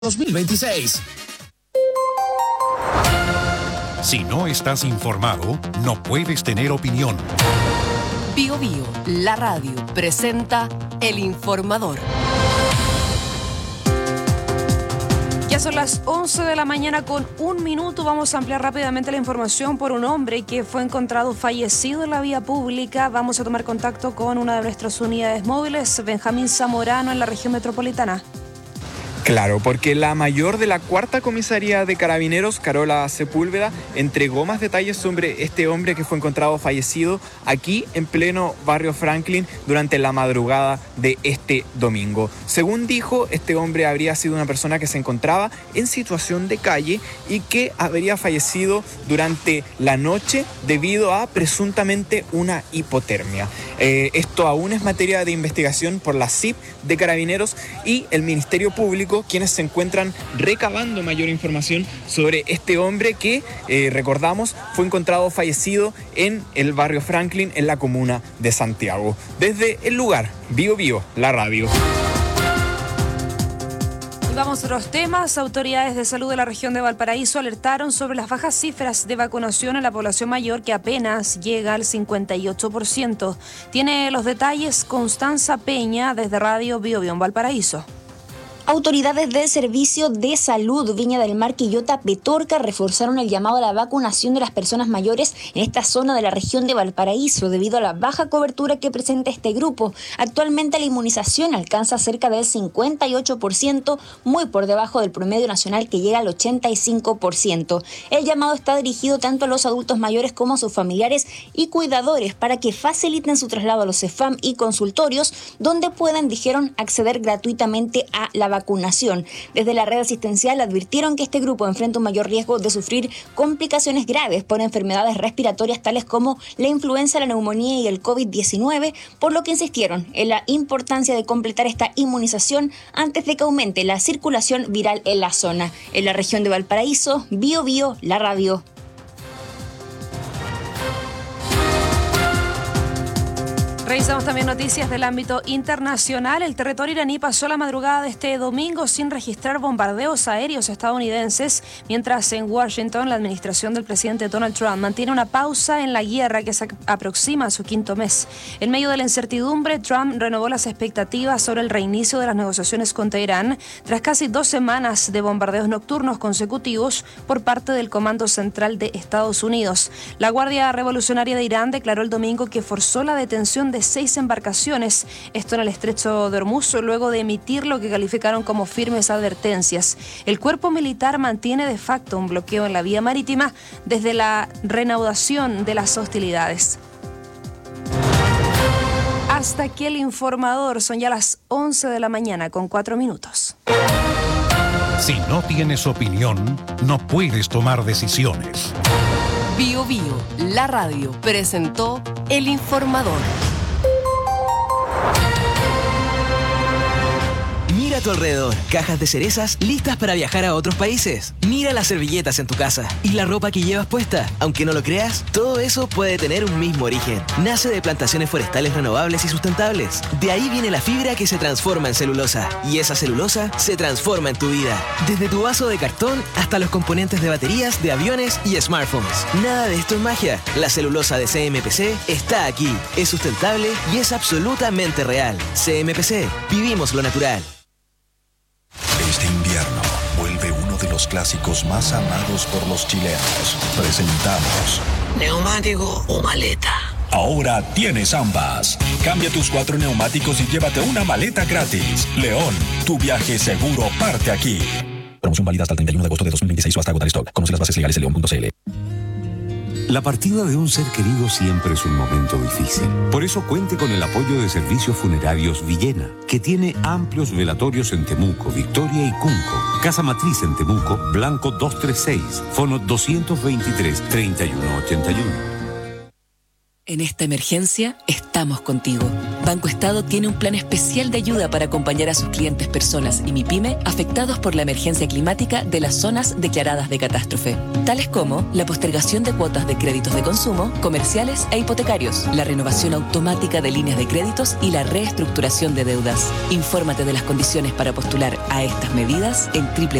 2026. Si no estás informado, no puedes tener opinión. Bio Bio, la radio, presenta El Informador. Ya son las 11 de la mañana con 1 minuto. Vamos a ampliar rápidamente la información por un hombre que fue encontrado fallecido en la vía pública. Vamos a tomar contacto con una de nuestras unidades móviles, Benjamín Zamorano, en la región metropolitana. Claro, porque la mayor de la cuarta comisaría de Carabineros, Carola Sepúlveda, entregó más detalles sobre este hombre que fue encontrado fallecido aquí en pleno barrio Franklin durante la madrugada de este domingo. Según dijo, este hombre habría sido una persona que se encontraba en situación de calle y que habría fallecido durante la noche debido a presuntamente una hipotermia. Esto aún es materia de investigación por la CIP de Carabineros y el Ministerio Público, quienes se encuentran recabando mayor información sobre este hombre que, recordamos, fue encontrado fallecido en el barrio Franklin, en la comuna de Santiago. Desde el lugar, Bio Bio, la radio. Vamos a otros temas. Autoridades de salud de la región de Valparaíso alertaron sobre las bajas cifras de vacunación en la población mayor, que apenas llega al 58%. Tiene los detalles Constanza Peña desde Radio Bio Bio en Valparaíso. Autoridades del Servicio de Salud Viña del Mar, Quillota, Petorca reforzaron el llamado a la vacunación de las personas mayores en esta zona de la región de Valparaíso debido a la baja cobertura que presenta este grupo. Actualmente la inmunización alcanza cerca del 58%, muy por debajo del promedio nacional que llega al 85%. El llamado está dirigido tanto a los adultos mayores como a sus familiares y cuidadores para que faciliten su traslado a los CEFAM y consultorios, donde puedan, dijeron, acceder gratuitamente a la vacunación. Desde la red asistencial advirtieron que este grupo enfrenta un mayor riesgo de sufrir complicaciones graves por enfermedades respiratorias tales como la influenza, la neumonía y el COVID-19, por lo que insistieron en la importancia de completar esta inmunización antes de que aumente la circulación viral en la zona. En la región de Valparaíso, Bio Bio, la radio. Revisamos también noticias del ámbito internacional. El territorio iraní pasó la madrugada de este domingo sin registrar bombardeos aéreos estadounidenses, mientras en Washington la administración del presidente Donald Trump mantiene una pausa en la guerra que se aproxima a su 5º mes. En medio de la incertidumbre, Trump renovó las expectativas sobre el reinicio de las negociaciones con Teherán tras casi 2 semanas de bombardeos nocturnos consecutivos por parte del Comando Central de Estados Unidos. La Guardia Revolucionaria de Irán declaró el domingo que forzó la detención de 6 embarcaciones, esto en el estrecho de Hormuz, luego de emitir lo que calificaron como firmes advertencias. El cuerpo militar mantiene de facto un bloqueo en la vía marítima desde la reanudación de las hostilidades. Hasta aquí el informador. Son ya las 11 de la mañana con 4 minutos. Si no tienes opinión, no puedes tomar decisiones. Bio Bio, la radio, presentó El Informador. Mira a tu alrededor, cajas de cerezas listas para viajar a otros países. Mira las servilletas en tu casa y la ropa que llevas puesta. Aunque no lo creas, todo eso puede tener un mismo origen. Nace de plantaciones forestales renovables y sustentables. De ahí viene la fibra que se transforma en celulosa. Y esa celulosa se transforma en tu vida. Desde tu vaso de cartón hasta los componentes de baterías, de aviones y smartphones. Nada de esto es magia. La celulosa de CMPC está aquí. Es sustentable y es absolutamente real. CMPC, vivimos lo natural. Este invierno vuelve uno de los clásicos más amados por los chilenos. Presentamos ¿neumático o maleta? Ahora tienes ambas. Cambia tus 4 neumáticos y llévate una maleta gratis. León, tu viaje seguro parte aquí. Promoción válida hasta el 31 de agosto de 2026 o hasta agotar stock. Conoce las bases legales en león.cl. La partida de un ser querido siempre es un momento difícil. Por eso cuente con el apoyo de Servicios Funerarios Villena, que tiene amplios velatorios en Temuco, Victoria y Cunco. Casa Matriz en Temuco, Blanco 236, Fono 223-3181. En esta emergencia, estamos contigo. Banco Estado tiene un plan especial de ayuda para acompañar a sus clientes, personas y MIPYME afectados por la emergencia climática de las zonas declaradas de catástrofe, tales como la postergación de cuotas de créditos de consumo, comerciales e hipotecarios, la renovación automática de líneas de créditos y la reestructuración de deudas. Infórmate de las condiciones para postular a estas medidas en